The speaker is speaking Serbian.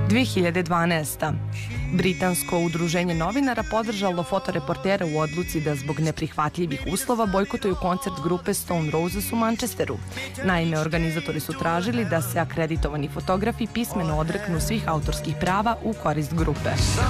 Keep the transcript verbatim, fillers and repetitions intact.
dve hiljade dvanaesta. Britansko udruženje novinara podržalo fotoreportere u odluci da zbog neprihvatljivih uslova bojkotuju koncert grupe Stone Roses u Manchesteru. Naime, organizatori su tražili da se akreditovani fotografi pismeno odreknu svih autorskih prava u korist grupe.